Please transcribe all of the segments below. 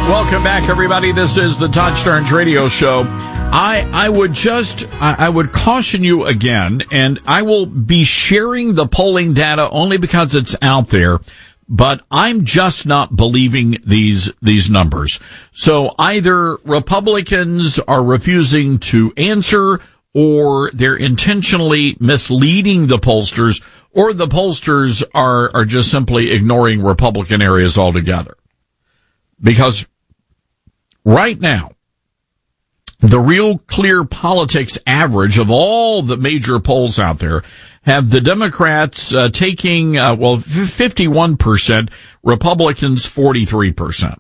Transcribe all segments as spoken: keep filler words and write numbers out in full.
Welcome back, everybody. This is the Todd Starnes Radio Show. I I would just I, I would caution you again, and I will be sharing the polling data only because it's out there. But I'm just not believing these these numbers. So either Republicans are refusing to answer, or they're intentionally misleading the pollsters, or the pollsters are are just simply ignoring Republican areas altogether. Because right now, the Real Clear Politics average of all the major polls out there have the Democrats uh, taking, uh, well, fifty-one percent, Republicans forty-three percent.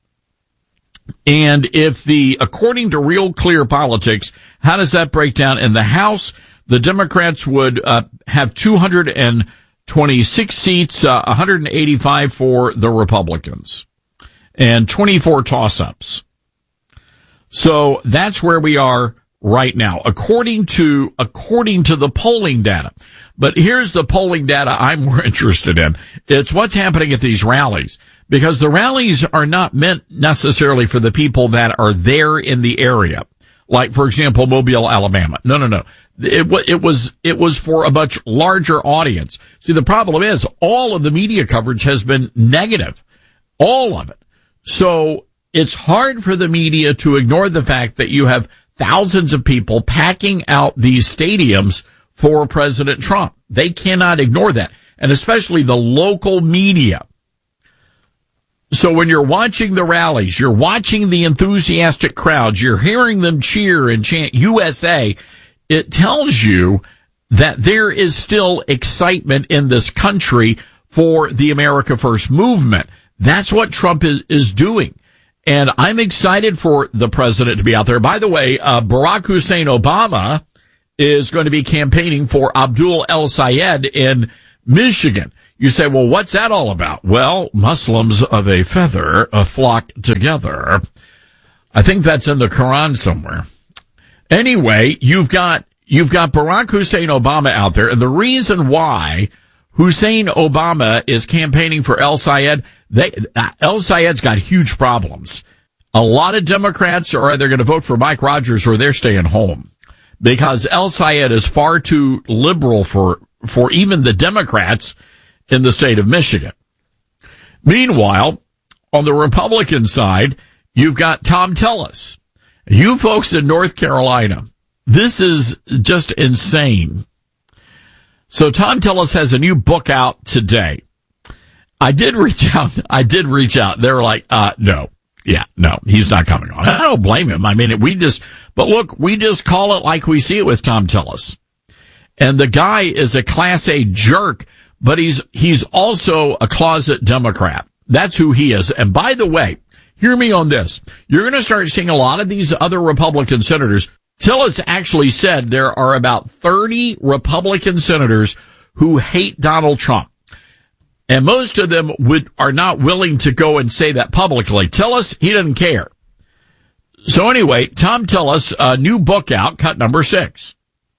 And if the, according to Real Clear Politics, how does that break down? In the House, the Democrats would uh, have two hundred twenty-six seats, uh, one hundred eighty-five for the Republicans, and twenty-four toss-ups. So that's where we are right now, according to, according to the polling data. But here's the polling data I'm more interested in. It's what's happening at these rallies, because the rallies are not meant necessarily for the people that are there in the area. Like, for example, Mobile, Alabama. No, no, no. It, it was, it was for a much larger audience. See, the problem is all of the media coverage has been negative. All of it. So it's hard for the media to ignore the fact that you have thousands of people packing out these stadiums for President Trump. They cannot ignore that, and especially the local media. So when you're watching the rallies, you're watching the enthusiastic crowds, you're hearing them cheer and chant U S A, it tells you that there is still excitement in this country for the America First movement. That's what Trump is, is doing. And I'm excited for the president to be out there. By the way, uh, Barack Hussein Obama is going to be campaigning for Abdul El-Sayed in Michigan. You say, well, what's that all about? Well, Muslims of a feather uh, flock together. I think that's in the Quran somewhere. Anyway, you've got, you've got Barack Hussein Obama out there. And the reason why Hussein Obama is campaigning for El-Sayed, they, uh, El-Sayed's got huge problems. A lot of Democrats are either going to vote for Mike Rogers or they're staying home, because El-Sayed is far too liberal for, for even the Democrats in the state of Michigan. Meanwhile, on the Republican side, you've got Thom Tillis. You folks in North Carolina, this is just insane. So Thom Tillis has a new book out today. I did reach out. I did reach out. They were like, uh, no. Yeah, no, he's not coming on. I don't blame him. I mean, we just, but look, we just call it like we see it with Thom Tillis. And the guy is a Class A jerk, but he's, he's also a closet Democrat. That's who he is. And by the way, hear me on this. You're going to start seeing a lot of these other Republican senators. Tillis actually said there are about thirty Republican senators who hate Donald Trump. And most of them would, are not willing to go and say that publicly. Tillis, he doesn't care. So anyway, Thom Tillis, a new book out, cut number six.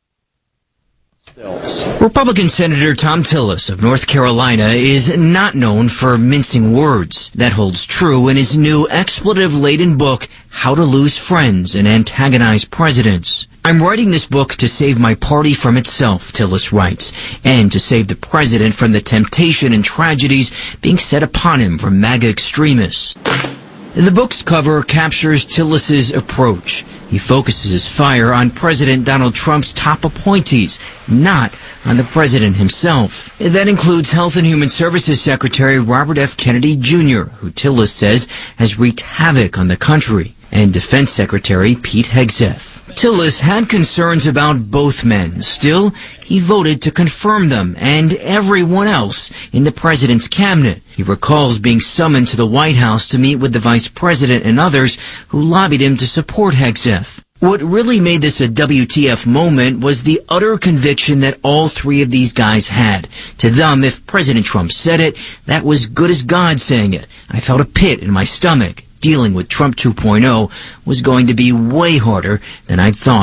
Republican Senator Thom Tillis of North Carolina is not known for mincing words. That holds true in his new expletive-laden book, How to Lose Friends and Antagonize Presidents. I'm writing this book to save my party from itself, Tillis writes, and to save the president from the temptation and tragedies being set upon him from MAGA extremists. The book's cover captures Tillis's approach. He focuses his fire on President Donald Trump's top appointees, not on the president himself. That includes Health and Human Services Secretary Robert F. Kennedy Junior, who Tillis says has wreaked havoc on the country, and Defense Secretary Pete Hegseth. Tillis had concerns about both men. Still, he voted to confirm them and everyone else in the president's cabinet. He recalls being summoned to the White House to meet with the vice president and others who lobbied him to support Hegseth. What really made this a W T F moment was the utter conviction that all three of these guys had. To them, if President Trump said it, that was good as God saying it. I felt a pit in my stomach. Dealing with Trump two point oh was going to be way harder than I'd thought.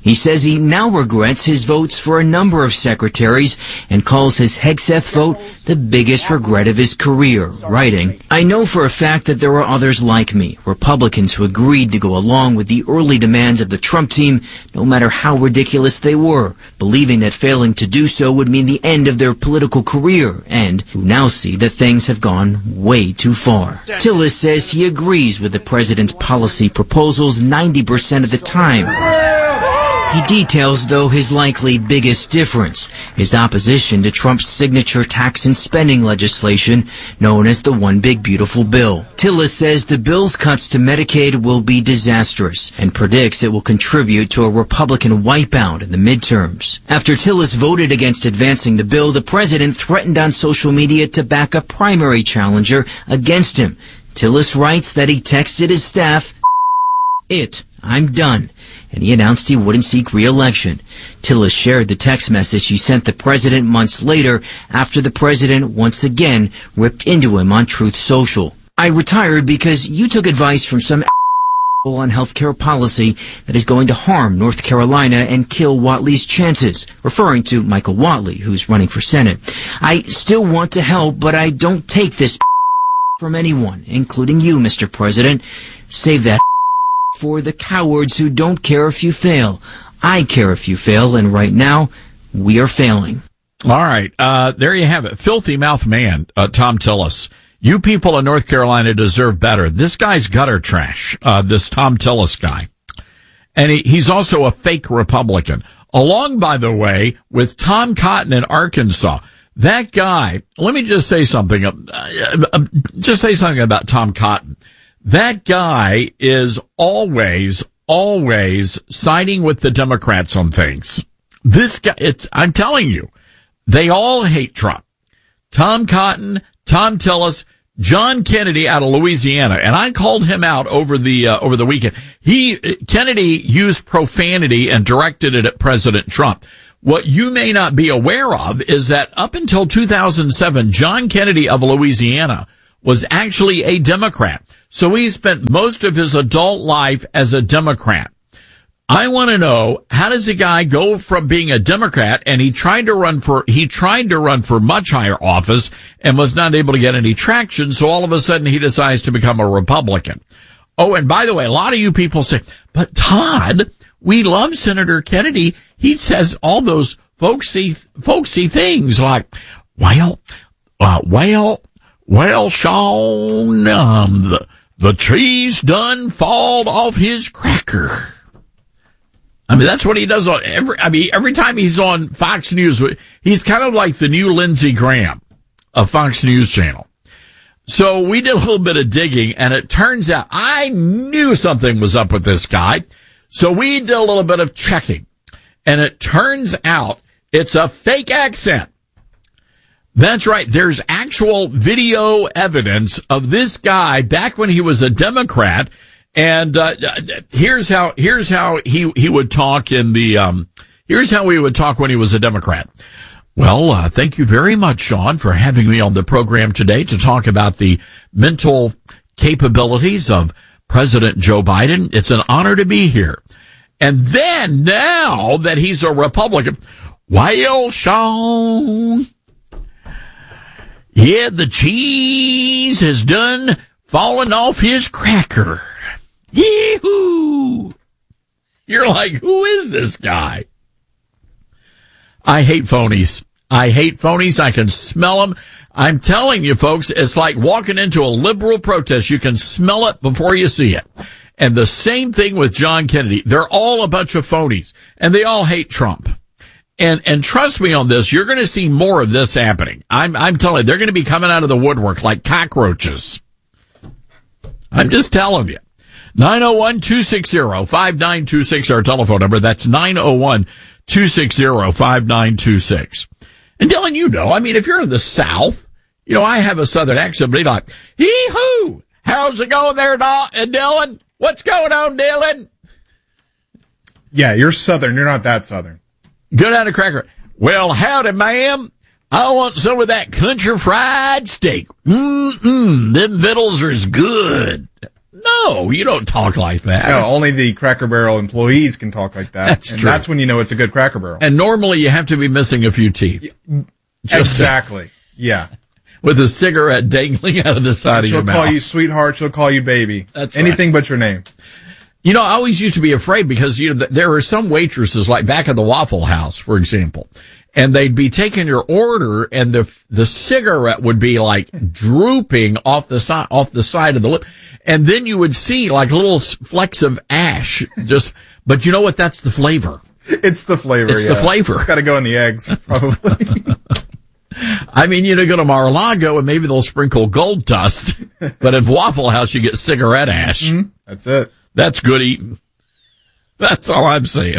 He says he now regrets his votes for a number of secretaries and calls his Hegseth vote the biggest regret of his career, writing, "I know for a fact that there are others like me, Republicans who agreed to go along with the early demands of the Trump team, no matter how ridiculous they were, believing that failing to do so would mean the end of their political career, and who now see that things have gone way too far." Tillis says he agrees with the president's policy proposals ninety percent of the time. He details, though, his likely biggest difference, his opposition to Trump's signature tax and spending legislation known as the One Big Beautiful Bill. Tillis says the bill's cuts to Medicaid will be disastrous and predicts it will contribute to a Republican wipeout in the midterms. After Tillis voted against advancing the bill, the president threatened on social media to back a primary challenger against him. Tillis writes that he texted his staff, "It, I'm done," and he announced he wouldn't seek re-election. Tillis shared the text message he sent the president months later after the president once again ripped into him on Truth Social. "I retired because you took advice from some on healthcare policy that is going to harm North Carolina and kill Whatley's chances," referring to Michael Whatley, who's running for Senate. "I still want to help, but I don't take this from anyone, including you, Mister President. Save that for the cowards who don't care if you fail. I care if you fail, and right now, we are failing." All right, uh, there you have it. Filthy mouth man, uh, Thom Tillis. You people in North Carolina deserve better. This guy's gutter trash, uh, this Thom Tillis guy. And he, he's also a fake Republican. Along, by the way, with Tom Cotton in Arkansas. That guy, let me just say something, uh, uh, just say something about Tom Cotton. That guy is always, always siding with the Democrats on things. This guy, it's, I'm telling you, they all hate Trump. Tom Cotton, Thom Tillis, John Kennedy out of Louisiana, and I called him out over the, uh, over the weekend. He, Kennedy used profanity and directed it at President Trump. What you may not be aware of is that up until two thousand seven, John Kennedy of Louisiana was actually a Democrat. So he spent most of his adult life as a Democrat. I want to know, how does a guy go from being a Democrat and he tried to run for, he tried to run for much higher office and was not able to get any traction. So all of a sudden he decides to become a Republican. Oh, and by the way, a lot of you people say, but Todd, we love Senator Kennedy. He says all those folksy, folksy things like, well, uh, well, well, Sean, um, the, the cheese done fall off his cracker. I mean, that's what he does on every, I mean, every time he's on Fox News, he's kind of like the new Lindsey Graham of Fox News Channel. So we did a little bit of digging, and it turns out I knew something was up with this guy. So we did a little bit of checking, and it turns out it's a fake accent. That's right. There's actual video evidence of this guy back when he was a Democrat. And, uh, here's how, here's how he, he would talk in the, um, here's how he would talk when he was a Democrat. Well, uh, thank you very much, Sean, for having me on the program today to talk about the mental capabilities of President Joe Biden. It's an honor to be here. And then now that he's a Republican, well, Sean, yeah, the cheese has done fallen off his cracker. Yee-hoo! You're like, who is this guy? I hate phonies. I hate phonies. I can smell them. I'm telling you, folks, it's like walking into a liberal protest. You can smell it before you see it. And the same thing with John Kennedy. They're all a bunch of phonies, and they all hate Trump. And, and trust me on this, you're going to see more of this happening. I'm, I'm telling you, they're going to be coming out of the woodwork like cockroaches. I'm just telling you. nine oh one, two six zero, five nine two six, our telephone number. That's nine oh one, two six zero, five nine two six. And Dylan, you know, I mean, if you're in the South, you know, I have a Southern accent, but he's like, hee-hoo! How's it going there, Dylan? What's going on, Dylan? Yeah, you're Southern. You're not that Southern. Go down to Cracker. Well, howdy, ma'am. I want some of that country fried steak. Mm-mm, them victuals are good. No, No, you don't talk like that. No, only the Cracker Barrel employees can talk like that. That's and true. That's when you know it's a good Cracker Barrel. And normally you have to be missing a few teeth. Just exactly. Yeah. With a cigarette dangling out of the side she'll of your mouth. She'll call you sweetheart. She'll call you baby. That's Anything right. but your name. You know, I always used to be afraid because, you know, there are some waitresses, like back at the Waffle House, for example, and they'd be taking your order and the, the cigarette would be like drooping off the side, off the side of the lip. And then you would see like little flecks of ash just, but you know what? That's the flavor. It's the flavor. It's yeah. the flavor. It's got to go in the eggs, probably. I mean, you know, go to Mar-a-Lago and maybe they'll sprinkle gold dust, but at Waffle House you get cigarette ash. Mm-hmm. That's it. That's good eating. That's all I'm saying.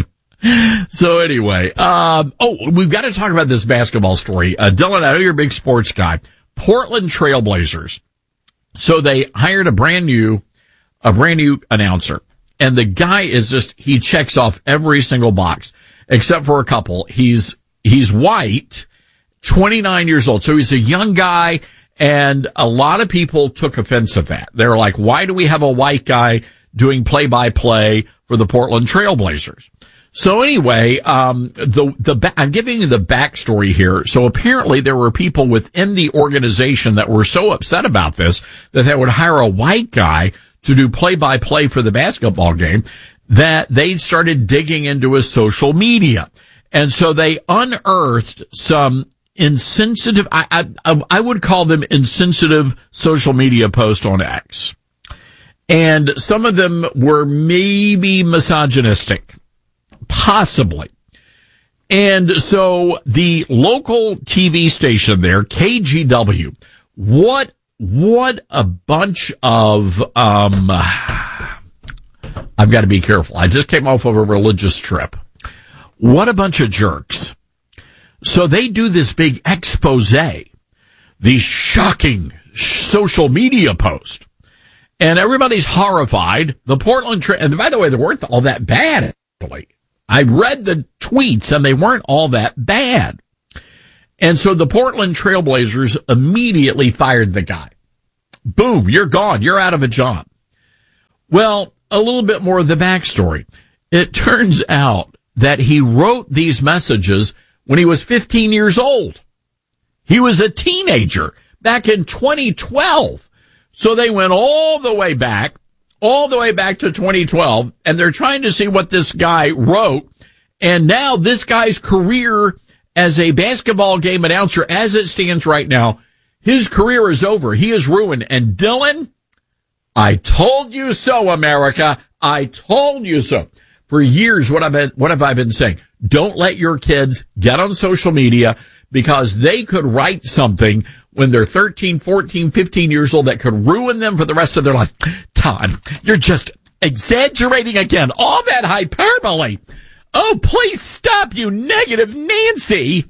So anyway, um, oh, we've got to talk about this basketball story. Uh, Dylan, I know you're a big sports guy. Portland Trailblazers. So they hired a brand new, a brand new announcer. And the guy is just, he checks off every single box, except for a couple. He's, he's white, twenty-nine years old. So he's a young guy. And a lot of people took offense at that. They're like, why do we have a white guy doing play-by-play for the Portland Trailblazers? So anyway, um, the, the, I'm giving you the backstory here. So apparently there were people within the organization that were so upset about this that they would hire a white guy to do play-by-play for the basketball game that they started digging into his social media. And so they unearthed some insensitive, I, I, I would call them insensitive social media posts on X. And some of them were maybe misogynistic. Possibly. And so the local T V station there, K G W, what, what a bunch of, um, I've got to be careful. I just came off of a religious trip. What a bunch of jerks. So they do this big expose, these shocking social media posts. And everybody's horrified. The Portland Trail, and by the way, they weren't all that bad, actually. I read the tweets and they weren't all that bad. And so the Portland Trailblazers immediately fired the guy. Boom, you're gone. You're out of a job. Well, a little bit more of the backstory. It turns out that he wrote these messages when he was fifteen years old. He was a teenager back in twenty twelve. So they went all the way back, all the way back to twenty twelve, and they're trying to see what this guy wrote. And now this guy's career as a basketball game announcer, as it stands right now, his career is over. He is ruined. And Dylan, I told you so, America. I told you so. For years, what I've been, what have I been saying? Don't let your kids get on social media because they could write something when they're thirteen, fourteen, fifteen years old that could ruin them for the rest of their lives. Todd, you're just exaggerating again. All that hyperbole. Oh, please stop, you negative Nancy.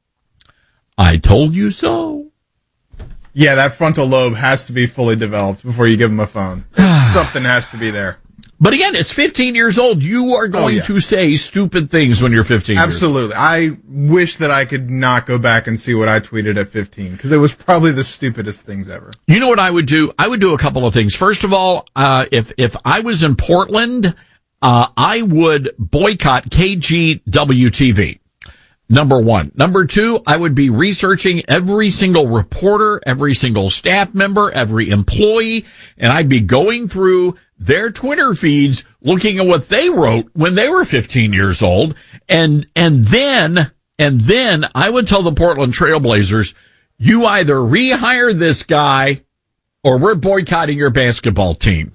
I told you so. Yeah, that frontal lobe has to be fully developed before you give them a phone. Something has to be there. But again, it's fifteen years old. You are going oh, yeah. to say stupid things when you're fifteen. Absolutely. I wish that I could not go back and see what I tweeted at fifteen, because it was probably the stupidest things ever. You know what I would do? I would do a couple of things. First of all, uh, if, if I was in Portland, uh, I would boycott K G W T V. Number one. Number two, I would be researching every single reporter, every single staff member, every employee, and I'd be going through their Twitter feeds, looking at what they wrote when they were fifteen years old. And, and then, and then I would tell the Portland Trailblazers, you either rehire this guy or we're boycotting your basketball team.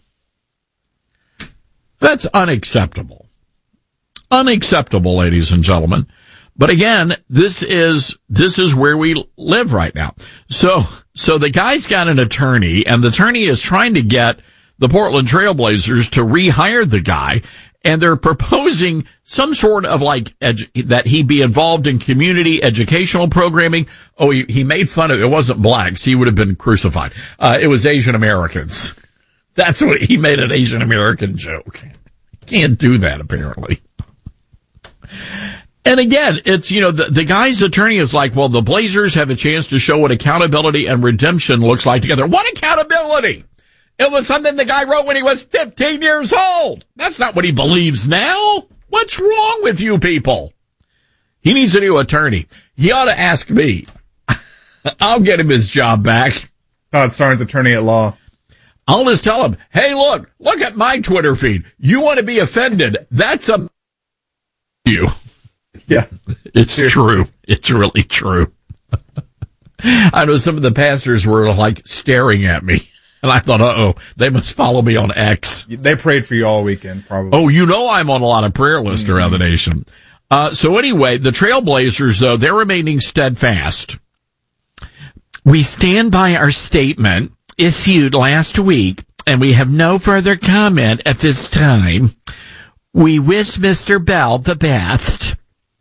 That's unacceptable. Unacceptable, ladies and gentlemen. But again, this is, this is where we live right now. So, so the guy's got an attorney, and the attorney is trying to get the Portland Trailblazers to rehire the guy, and they're proposing some sort of like edu- that he be involved in community educational programming. Oh, he, he made fun of, it wasn't blacks. He would have been crucified. Uh, it was Asian Americans. That's what he made, an Asian American joke. Can't do that, apparently. And again, it's, you know, the, the guy's attorney is like, well, the Blazers have a chance to show what accountability and redemption looks like together. What accountability? It was something the guy wrote when he was fifteen years old. That's not what he believes now. What's wrong with you people? He needs a new attorney. He ought to ask me. I'll get him his job back. Todd Starnes, attorney at law. I'll just tell him, hey, look, look at my Twitter feed. You want to be offended. That's a you. Yeah. It's true. It's really true. I know some of the pastors were like staring at me. And I thought, uh-oh, they must follow me on X. They prayed for you all weekend, probably. Oh, you know I'm on a lot of prayer lists mm-hmm. around the nation. Uh, so anyway, the Trailblazers, though, they're remaining steadfast. We stand by our statement issued last week, and we have no further comment at this time. We wish Mister Bell the best.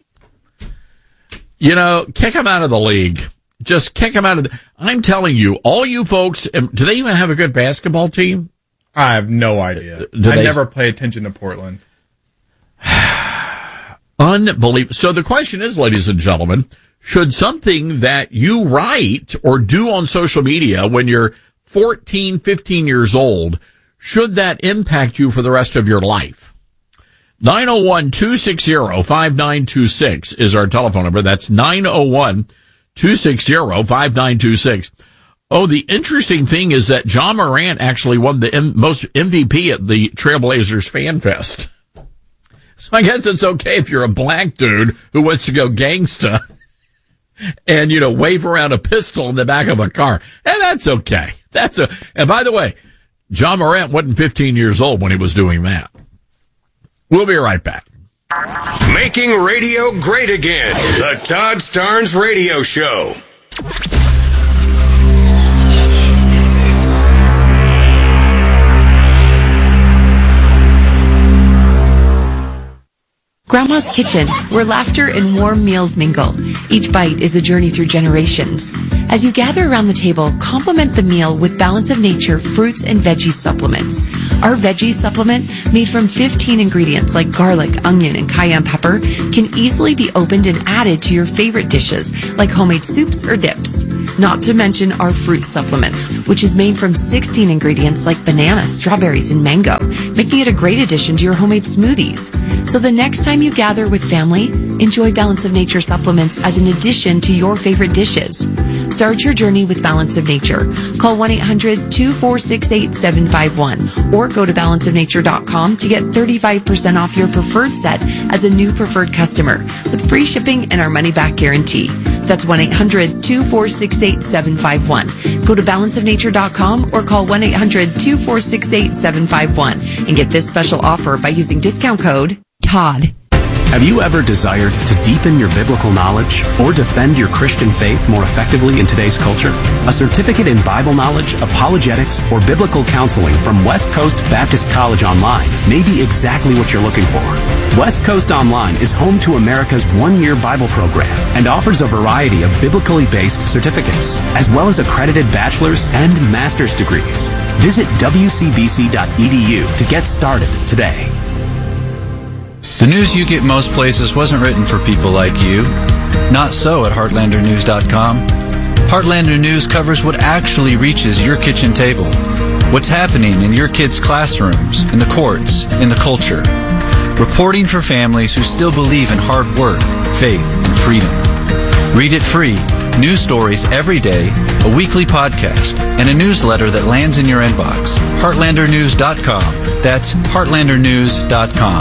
You know, kick him out of the league. Just kick him out of the... I'm telling you, all you folks... Do they even have a good basketball team? I have no idea. Do I they... never pay attention to Portland. Unbelievable. So the question is, ladies and gentlemen, should something that you write or do on social media when you're fourteen, fifteen years old, should that impact you for the rest of your life? nine oh one, two six zero, five nine two six is our telephone number. That's nine oh one, two six zero, five nine two six. Oh, the interesting thing is that John Morant actually won the M- most M V P at the Trailblazers Fan Fest. So I guess it's okay if you're a black dude who wants to go gangsta and, you know, wave around a pistol in the back of a car. And that's okay. That's a, and by the way, John Morant wasn't fifteen years old when he was doing that. We'll be right back. Making radio great again. The Todd Starnes Radio Show. Grandma's Kitchen, where laughter and warm meals mingle. Each bite is a journey through generations. As you gather around the table, complement the meal with Balance of Nature fruits and veggie supplements. Our veggie supplement, made from fifteen ingredients like garlic, onion, and cayenne pepper, can easily be opened and added to your favorite dishes, like homemade soups or dips. Not to mention our fruit supplement, which is made from sixteen ingredients like banana, strawberries, and mango, making it a great addition to your homemade smoothies. So the next time you gather with family, enjoy Balance of Nature supplements as an addition to your favorite dishes. Start your journey with Balance of Nature. Call one eight hundred, two four six, eight seven five one or go to balance of nature dot com to get thirty-five percent off your preferred set as a new preferred customer with free shipping and our money-back guarantee. That's one eight hundred, two four six, eight seven five one. Go to balance of nature dot com or call one eight hundred, two four six, eight seven five one and get this special offer by using discount code Todd. Have you ever desired to deepen your biblical knowledge or defend your Christian faith more effectively in today's culture? A certificate in Bible knowledge, apologetics, or biblical counseling from West Coast Baptist College Online may be exactly what you're looking for. West Coast Online is home to America's one-year Bible program and offers a variety of biblically based certificates, as well as accredited bachelor's and master's degrees. Visit w c b c dot e d u to get started today. The news you get most places wasn't written for people like you. Not so at heartlander news dot com. Heartlander News covers what actually reaches your kitchen table. What's happening in your kids' classrooms, in the courts, in the culture. Reporting for families who still believe in hard work, faith, and freedom. Read it free. News stories every day, a weekly podcast, and a newsletter that lands in your inbox. heartlander news dot com. That's heartlander news dot com.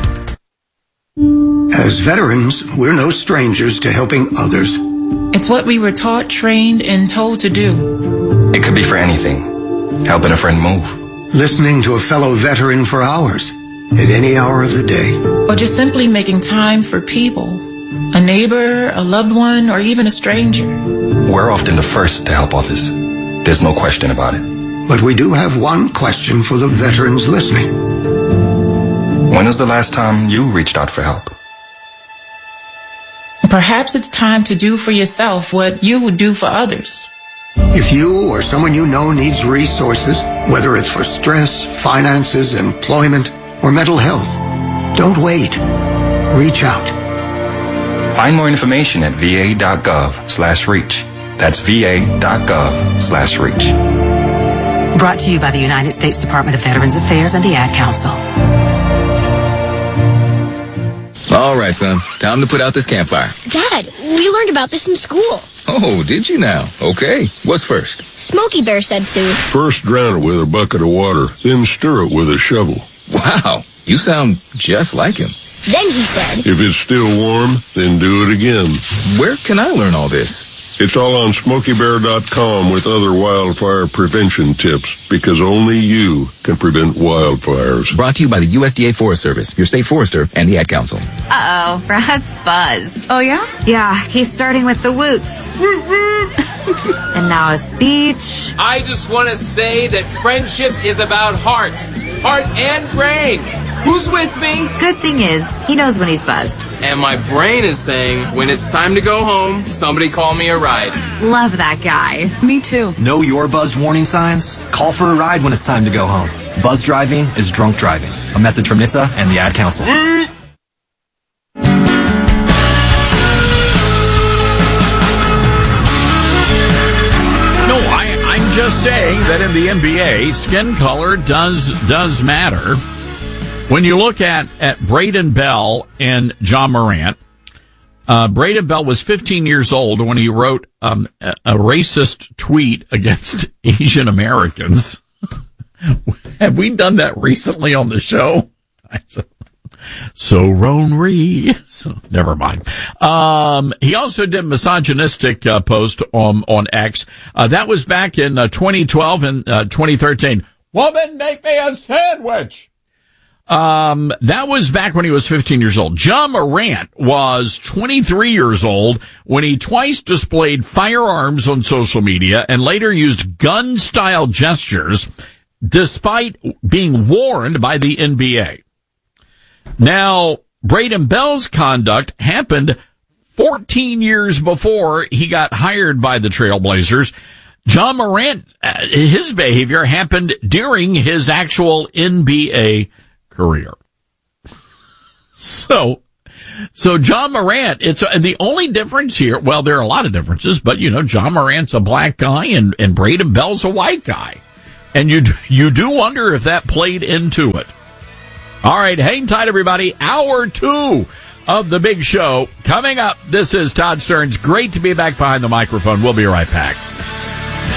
As veterans, we're no strangers to helping others. It's what we were taught, trained, and told to do. It could be for anything. Helping a friend move. Listening to a fellow veteran for hours, at any hour of the day. Or just simply making time for people. A neighbor, a loved one, or even a stranger. We're often the first to help others. There's no question about it. But we do have one question for the veterans listening. When was the last time you reached out for help? Perhaps it's time to do for yourself what you would do for others. If you or someone you know needs resources, whether it's for stress, finances, employment, or mental health, don't wait. Reach out. Find more information at v a dot gov slash reach. That's v a dot gov slash reach. Brought to you by the United States Department of Veterans Affairs and the Ad Council. All right, son. Time to put out this campfire. Dad, we learned about this in school. Oh, did you now? Okay. What's first? Smokey Bear said to. First drown it with a bucket of water, then stir it with a shovel. Wow, you sound just like him. Then he said. If it's still warm, then do it again. Where can I learn all this? It's all on smokey bear dot com with other wildfire prevention tips, because only you can prevent wildfires. Brought to you by the U S D A Forest Service, your state forester, and the Ad Council. Uh-oh, Brad's buzzed. Oh, yeah? Yeah, he's starting with the woots. And now a speech. I just want to say that friendship is about heart. Heart and brain. Who's with me? Good thing is, he knows when he's buzzed. And my brain is saying, when it's time to go home, somebody call me a ride. Love that guy. Me too. Know your buzzed warning signs? Call for a ride when it's time to go home. Buzz driving is drunk driving. A message from N H T S A and the Ad Council. No, I, I'm just saying that in the N B A, skin color does does matter. When you look at, at Braden Bell and John Morant, uh, Braden Bell was fifteen years old when he wrote um, a, a racist tweet against Asian Americans. Have we done that recently on the show? So Ron Ree. So never mind. Um, he also did misogynistic uh, post on on X. Uh, that was back in uh, twenty twelve and uh, twenty thirteen. Woman, make me a sandwich. Um, that was back when he was fifteen years old. John Morant was twenty-three years old when he twice displayed firearms on social media and later used gun-style gestures despite being warned by the N B A. Now, Braden Bell's conduct happened fourteen years before he got hired by the Trailblazers. John Morant, uh, his behavior happened during his actual N B A career. So, so John Morant, it's uh, the only difference here. Well, there are a lot of differences, but you know, John Morant's a black guy and, and Braden Bell's a white guy. And you, you do wonder if that played into it. All right. Hang tight, everybody. Hour two of the big show coming up. This is Todd Stearns. Great to be back behind the microphone. We'll be right back.